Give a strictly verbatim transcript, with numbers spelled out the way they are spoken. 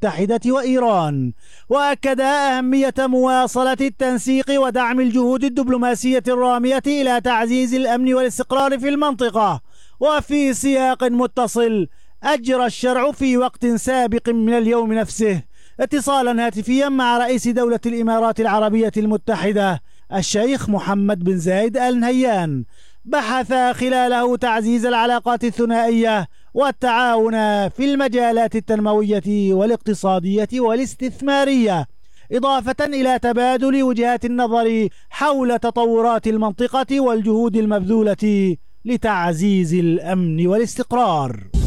المتحدة وإيران، وأكد أهمية مواصلة التنسيق ودعم الجهود الدبلوماسية الرامية إلى تعزيز الأمن والاستقرار في المنطقة. وفي سياق متصل، أجرى الشرع في وقت سابق من اليوم نفسه اتصالا هاتفيا مع رئيس دولة الإمارات العربية المتحدة الشيخ محمد بن زايد آل نهيان، بحث خلاله تعزيز العلاقات الثنائية والتعاون في المجالات التنموية والاقتصادية والاستثمارية، إضافة إلى تبادل وجهات النظر حول تطورات المنطقة والجهود المبذولة لتعزيز الأمن والاستقرار.